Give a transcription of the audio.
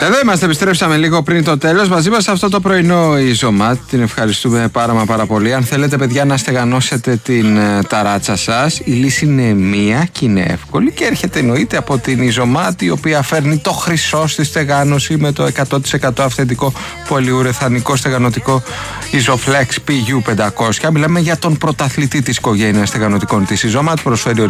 Εδώ είμαστε, επιστρέψαμε λίγο πριν το τέλος. Μαζί μας αυτό το πρωινό η Ζωμάτ. Την ευχαριστούμε πάρα πολύ. Αν θέλετε, παιδιά, να στεγανώσετε την ταράτσα σας, η λύση είναι μία και είναι εύκολη και έρχεται εννοείται από την Ιζωμάτ, η οποία φέρνει το χρυσό στη στεγάνωση με το 100% αυθεντικό πολυουρεθανικό στεγανωτικό Isoflex PU500. Μιλάμε για τον πρωταθλητή της οικογένειας στεγανωτικών της Ιζωμάτ. Προσφέρει